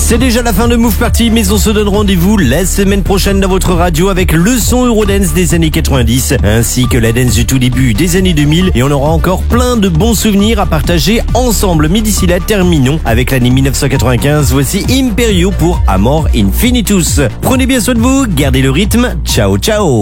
C'est déjà la fin de Move Party, mais on se donne rendez-vous la semaine prochaine dans votre radio avec le son Eurodance des années 90, ainsi que la dance du tout début des années 2000, et on aura encore plein de bons souvenirs à partager ensemble. Mais d'ici là, terminons avec l'année 1995. Voici Imperio pour Amor Infinitus. Prenez bien soin de vous, gardez le rythme. Ciao, ciao.